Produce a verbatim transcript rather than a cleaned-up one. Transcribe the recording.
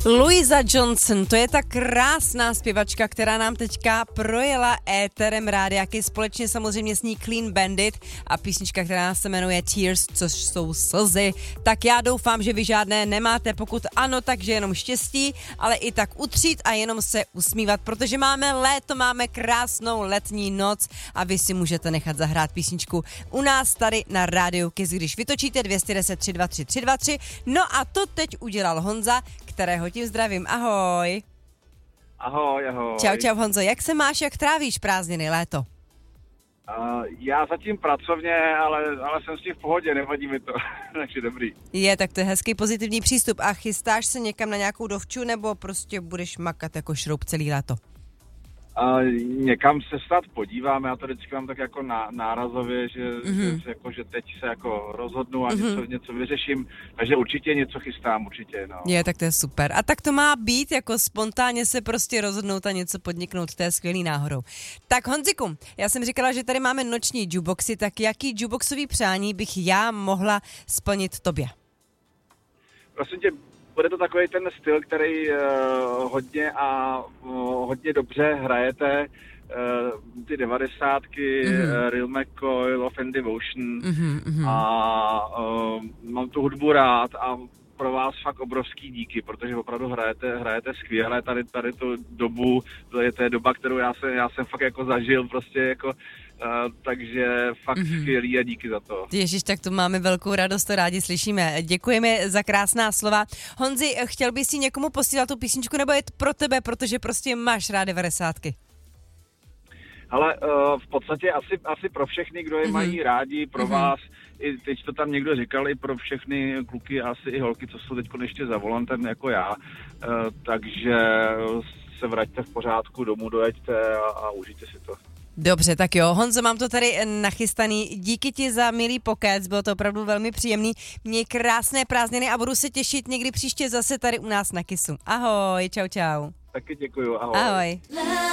Louisa Johnson, to je ta krásná zpěvačka, která nám teďka projela éterem rádiáky, společně samozřejmě s ní Clean Bandit a písnička, která se jmenuje Tears, což jsou slzy. Tak já doufám, že vy žádné nemáte, pokud ano, takže jenom štěstí, ale i tak utřít a jenom se usmívat, protože máme léto, máme krásnou letní noc a vy si můžete nechat zahrát písničku u nás tady na Rádiu Kiss, když vytočíte dvě jedna nula tři dva tři tři dva tři. No a to teď udělal Honza, kterého tím zdravím. Ahoj. Ahoj, ahoj. Čau, čau Honzo, jak se máš, jak trávíš prázdniny, léto? Uh, já zatím pracovně, ale, ale jsem s tím v pohodě, nevadí mi to, takže dobrý. Je, tak to je hezký pozitivní přístup. A chystáš se někam na nějakou dovču, nebo prostě budeš makat jako šroub celý léto? Uh, někam se snad podívám, já to vždycky mám tak jako ná, nárazově, že, mm-hmm. že, jako, že teď se jako rozhodnu a mm-hmm. něco, něco vyřeším, takže určitě něco chystám, určitě. No. Je, tak to je super. A tak to má být, jako spontánně se prostě rozhodnout a něco podniknout, to je skvělý náhodou. Tak Honziku, já jsem říkala, že tady máme noční jukeboxy, tak jaký jukeboxový přání bych já mohla splnit tobě? Prosím tě, bude to takový ten styl, který uh, hodně a uh, hodně dobře hrajete, uh, ty devadesátky, mm-hmm. uh, Real McCoy, Love and Devotion mm-hmm. a uh, mám tu hudbu rád a pro vás fakt obrovský díky, protože opravdu hrajete, hrajete skvěle tady, tady tu dobu, to je, to je doba, kterou já jsem, já jsem fakt jako zažil, prostě jako, uh, takže fakt mm-hmm. skvělý a díky za to. Ježiš, tak tu máme velkou radost, to rádi slyšíme. Děkujeme za krásná slova. Honzi, chtěl bys si někomu posílat tu písničku, nebo je to pro tebe, protože prostě máš rád devadesátky? Ale uh, v podstatě asi, asi pro všechny, kdo je mm-hmm. mají rádi, pro mm-hmm. vás, i teď to tam někdo říkal, i pro všechny kluky, asi i holky, co jsou teď ještě za volantem jako já, uh, takže se vraťte v pořádku domů, dojeďte a, a užijte si to. Dobře, tak jo, Honzo, mám to tady nachystaný. Díky ti za milý pokec, bylo to opravdu velmi příjemný. Měj krásné prázdniny a budu se těšit někdy příště zase tady u nás na Kissu. Ahoj, čau, čau. Taky děkuju, ahoj. Ahoj.